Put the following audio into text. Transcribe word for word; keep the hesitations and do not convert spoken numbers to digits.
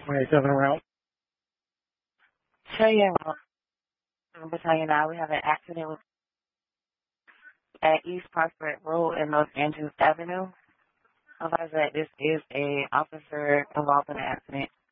twenty-seven route. Cheyenne Road, Battalion nine, we have an accident with, at East Prospect Road and North Andrews Avenue. Advise that this is a officer involved in an accident.